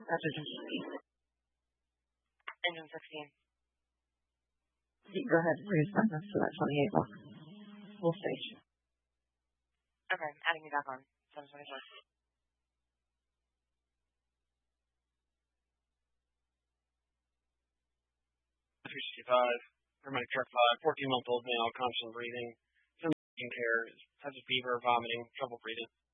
That's engine 16. Engine 16. Go ahead and raise that next to that 28 box. Full stage. Okay, adding me back on. 724. 365, paramedic truck 5, 14-month-old male, constant breathing, some care, has a fever, vomiting, trouble breathing.